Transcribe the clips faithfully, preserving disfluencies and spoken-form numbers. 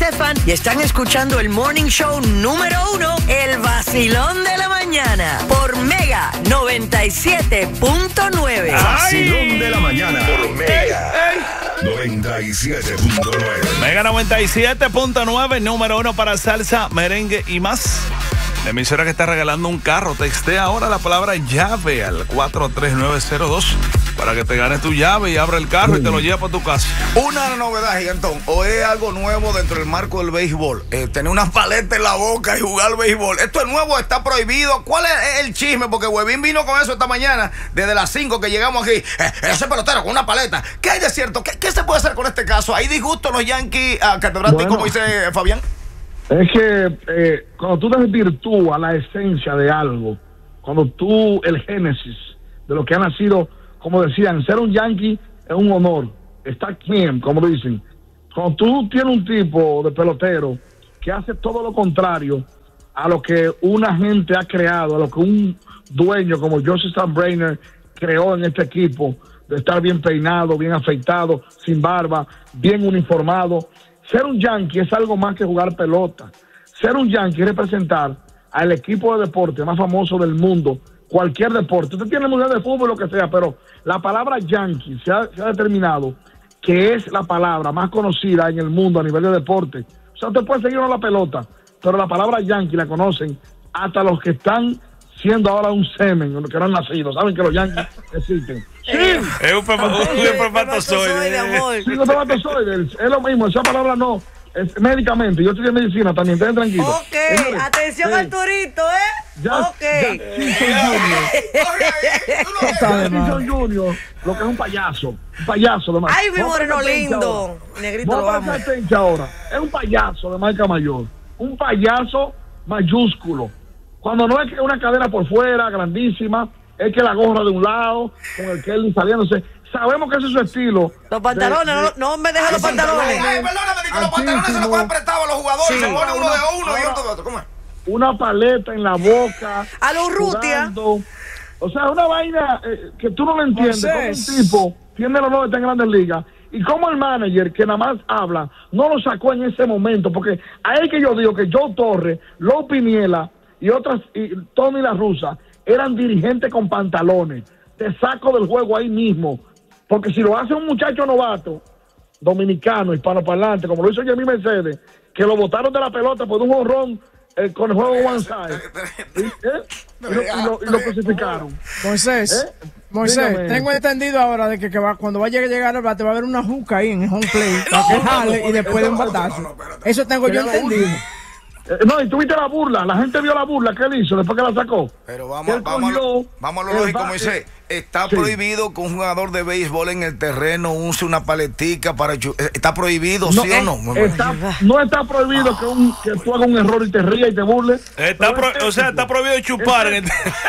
Estefan y están escuchando el Morning Show número uno, El Vacilón de la Mañana, por Mega noventa y siete punto nueve. Vacilón de la Mañana por Mega noventa y siete punto nueve. Mega noventa y siete punto nueve, número uno para salsa, merengue y más. La emisora que está regalando un carro. Textea ahora la palabra llave al cuatro tres nueve cero dos para que te ganes tu llave y abra el carro y te lo lleve para tu casa. Una novedad, Gigantón, o es algo nuevo dentro del marco del béisbol. Eh, tener una paleta en la boca y jugar béisbol. ¿Esto es nuevo? ¿Está prohibido? ¿Cuál es el chisme? Porque Huevín vino con eso esta mañana, desde las cinco que llegamos aquí. Eh, ese pelotero con una paleta. ¿Qué hay de cierto? ¿Qué, qué se puede hacer con este caso? ¿Hay disgusto los Yankees a catedrático, bueno, como dice Fabián? Es que eh, cuando tú desvirtúas la esencia de algo, cuando tú, el génesis de lo que ha nacido, como decían, ser un yankee es un honor. Está quien, como dicen. Cuando tú tienes un tipo de pelotero que hace todo lo contrario a lo que una gente ha creado, a lo que un dueño como Joseph Steinbrenner creó en este equipo, de estar bien peinado, bien afeitado, sin barba, bien uniformado. Ser un yankee es algo más que jugar pelota. Ser un yankee es representar al equipo de deporte más famoso del mundo, cualquier deporte. Usted tiene mundial de fútbol, lo que sea, pero la palabra yankee se ha, se ha determinado que es la palabra más conocida en el mundo a nivel de deporte. O sea, usted puede seguir a la pelota, pero la palabra yankee la conocen hasta los que están siendo ahora un semen, los que no han nacido. Saben que los yankees existen. Sí. Es un espermatozoide. Sí, un espermatozoide. Es lo mismo, esa palabra no. Es médicamente, yo estoy en medicina también, estén tranquilos. Ok, señores, atención, hey, Arturito, ¿eh? Ya, ok. Jackson Junior, lo que es un payaso, un payaso de marca. Ay, mi moreno lindo. Negrito, lo vamos. Ahora, es un payaso de marca mayor, un payaso mayúsculo. Cuando no es que una cadera por fuera, grandísima, es que la gorra de un lado, con el Kelly saliéndose. Sabemos que ese es su estilo. Los pantalones, de, de, no, no me dejan los pantalones. Ay, perdóname, que los pantalones se los pueden prestar a los jugadores. Sí. Se pone uno de uno y otro de otro. ¿Cómo es? Una paleta en la boca. A los Urrutia. O sea, una vaina eh, que tú no lo entiendes. Como un tipo tiene el honor de estar en Grandes Ligas. Y como el manager, que nada más habla, no lo sacó en ese momento. Porque a él que yo digo que Joe Torres, Lou Piniella y otras, y Tony La Russa, eran dirigentes con pantalones. Te saco del juego ahí mismo. Porque si lo hace un muchacho novato, dominicano, hispanoparlante, como lo hizo Jimmy Mercedes, que lo botaron de la pelota por un jonrón eh, con el juego one side, ¿y, eh? y, lo, y, lo, y lo crucificaron. Moisés, ¿Eh? Moisés, Dígame. Tengo entendido ahora de que, que va, cuando vaya a llegar el bate va a haber una juca ahí en el home plate para que jale y después de un batazo. No, no, no, Eso tengo yo entendido. Eh, no, y tuviste la burla, la gente vio la burla que él hizo después que la sacó. Pero vamos, vamos, cogió, vamos a lo lógico, como dice, está sí. prohibido que un jugador de béisbol en el terreno use una paletica para... ¿Está prohibido, no, sí o no? Está, no está prohibido que, un, que tú hagas un error y te rías y te burles. Está pro, o sea, está prohibido chupar. En el...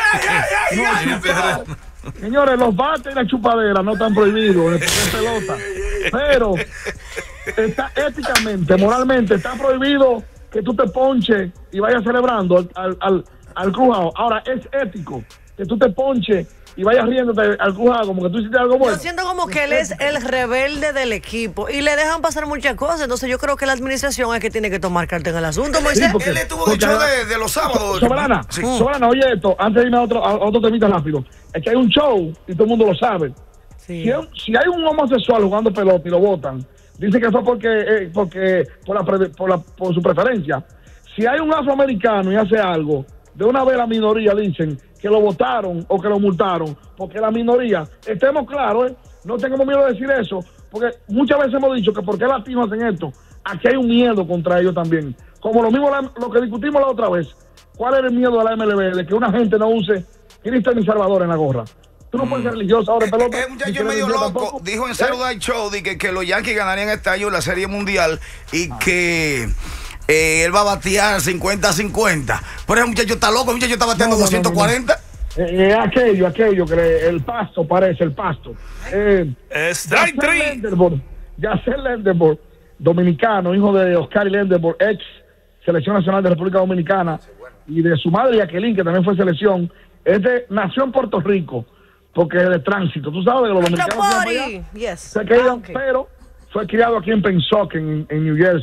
no, señores, los bates y la chupadera no están prohibidos en pelota. Pero está éticamente, moralmente, está prohibido que tú te ponches y vayas celebrando al, al, al, al crujado. Ahora, es ético que tú te ponches y vayas riéndote al crujado como que tú hiciste algo bueno. Yo siento como que él es el rebelde del equipo y le dejan pasar muchas cosas. Entonces yo creo que la administración es que tiene que tomar carta en el asunto, Moisés. Sí, porque, él estuvo dicho de, de los sábados. Soberana, sí. Soberana, oye esto, antes de irme a otro, a otro temita rápido. Es que hay un show y todo el mundo lo sabe. Sí. Si, si hay un homosexual jugando pelota y lo votan, dice que fue porque, eh, porque por, la pre, por, la, por su preferencia. Si hay un afroamericano y hace algo, de una vez la minoría dicen que lo votaron o que lo multaron, porque la minoría, estemos claros, ¿eh? No tengamos miedo de decir eso, porque muchas veces hemos dicho que por qué latinos hacen esto, aquí hay un miedo contra ellos también. Como lo mismo la, lo que discutimos la otra vez, ¿cuál era el miedo de la M L B? De que una gente no use Cristo y Salvador en la gorra. Tú no puedes ser religioso ahora en pelota. Es un muchacho medio loco. Tampoco. Dijo en Saturday Show de que, que los Yankees ganarían este año la Serie Mundial y ah. que eh, él va a batear cincuenta a cincuenta. Pero ese muchacho está loco, el muchacho está bateando no, no, doscientos cuarenta. No, no, no. Eh, eh, aquello, aquello, que el pasto parece, el pasto. Eh, Strike three. Yasser Lenderborg, dominicano, hijo de Oscar Lenderborg, ex selección nacional de República Dominicana, y de su madre Jacqueline, que también fue selección. Este nació en Puerto Rico, porque es de tránsito. Tú sabes que los dominicanos yes. se quedan, ah, okay. pero fue criado aquí en Pensacola, en, en New Jersey.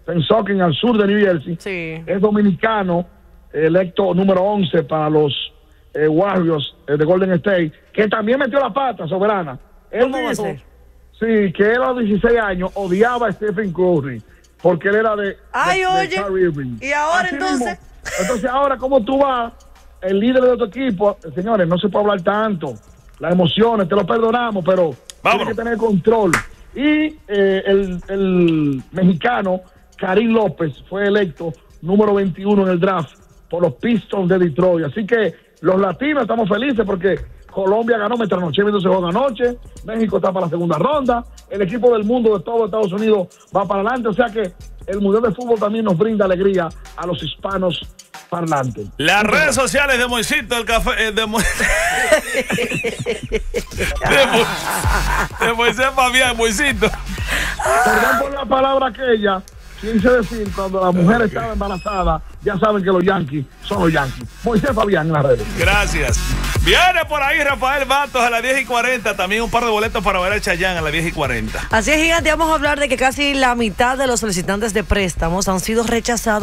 Pennsauken, al sur de New Jersey. Sí. Es dominicano, electo número once para los eh, Warriors eh, de Golden State, que también metió la pata, Soberana. Él ¿Cómo va a dijo, ser? sí, que él a los dieciséis años odiaba a Stephen Curry, porque él era de, Ay, de, oye. de Kyrie Irving. ¿Y ahora Así entonces? mismo. Entonces ahora, ¿cómo tú vas, el líder de tu equipo? Señores, no se puede hablar tanto. Las emociones, te lo perdonamos, pero Vámonos. tiene que tener control. Y eh, el, el mexicano Karim López fue electo número veintiuno en el draft por los Pistons de Detroit. Así que los latinos estamos felices porque Colombia ganó mientras noche viendo ese juego anoche, México está para la segunda ronda, el equipo del mundo de todo Estados Unidos va para adelante, o sea que el Mundial de Fútbol también nos brinda alegría a los hispanos parlantes. Las redes sociales de Moisito, el café, eh, de, Mo... de, Mo... de Moisés Fabián, Moisito. Perdón por la palabra aquella, quise decir, cuando la mujer estaba embarazada, ya saben que los Yankees son los Yankees. Moisés Fabián en las redes. Gracias. Viene por ahí Rafael Matos a las diez y cuarenta. También un par de boletos para ver a Chayanne a las diez y cuarenta. Así es, gigante, vamos a hablar de que casi la mitad de los solicitantes de préstamos han sido rechazados